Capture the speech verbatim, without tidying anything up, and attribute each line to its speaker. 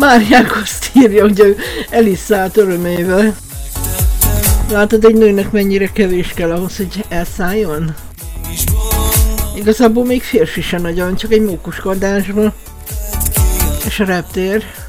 Speaker 1: Máriák azt írja, hogy eliszállt örömével. Látod, egy nőnek mennyire kevés kell ahhoz, hogy elszálljon? Igazából még férfi se nagyon, csak egy mókuskardásban. És a reptér.